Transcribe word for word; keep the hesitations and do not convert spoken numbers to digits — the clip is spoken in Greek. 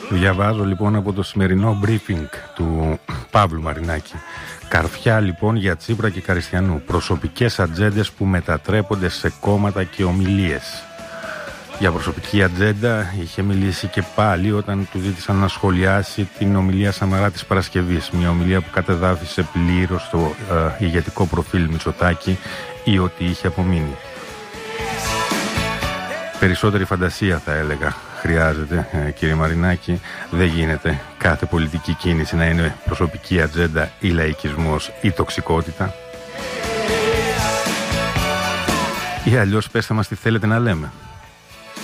Διαβάζω λοιπόν από το σημερινό briefing του Παύλου Μαρινάκη. Καρφιά λοιπόν για Τσίπρα και Καριστιανού. Προσωπικές ατζέντες που μετατρέπονται σε κόμματα και ομιλίες. Για προσωπική ατζέντα είχε μιλήσει και πάλι όταν του ζήτησαν να σχολιάσει την ομιλία Σαμαρά της Παρασκευής. Μια ομιλία που κατεδάφισε πλήρως το ε, ηγετικό προφίλ Μητσοτάκη ή ότι είχε απομείνει. Περισσότερη φαντασία θα έλεγα χρειάζεται, ε, κύριε Μαρινάκη. Δεν γίνεται κάθε πολιτική κίνηση να είναι προσωπική ατζέντα ή λαϊκισμός ή τοξικότητα. Ή αλλιώς πέστε μας τι θέλετε να λέμε.